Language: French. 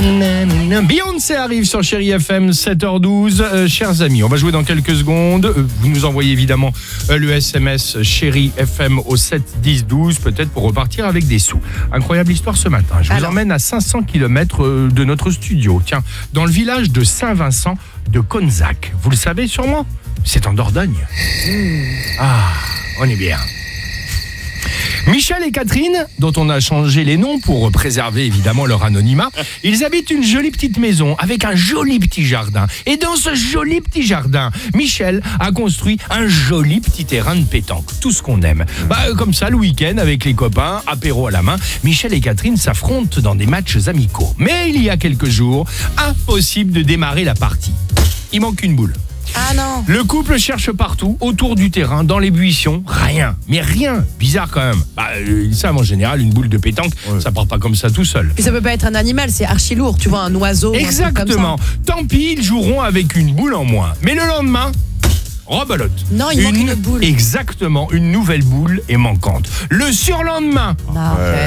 Beyoncé arrive sur Chéri FM 7h12. Chers amis, on va jouer dans quelques secondes. Vous nous envoyez évidemment le SMS Chéri FM au 7 10 12, peut-être pour repartir avec des sous. Incroyable histoire ce matin. Je vous emmène à 500 km de notre studio. Tiens, dans le village de Saint-Vincent de Conzac. Vous le savez sûrement, c'est en Dordogne. Ah, on est bien. Michel et Catherine, dont on a changé les noms pour préserver évidemment leur anonymat, ils habitent une jolie petite maison avec un joli petit jardin. Et dans ce joli petit jardin, Michel a construit un joli petit terrain de pétanque. Tout ce qu'on aime. Comme ça, le week-end, avec les copains, apéro à la main, Michel et Catherine s'affrontent dans des matchs amicaux. Mais il y a quelques jours, impossible de démarrer la partie. Il manque une boule. Ah non. Le couple cherche partout, autour du terrain, dans les buissons, rien. Mais rien. Bizarre quand même. Ils savent en général, une boule de pétanque, ça part pas comme ça tout seul. Puis ça peut pas être un animal, c'est archi lourd. Tu vois, un oiseau. Exactement. Tant pis, ils joueront avec une boule en moins. Mais le lendemain, rebelote. Non, il manque une boule. Exactement, une nouvelle boule est manquante. Le surlendemain. Non,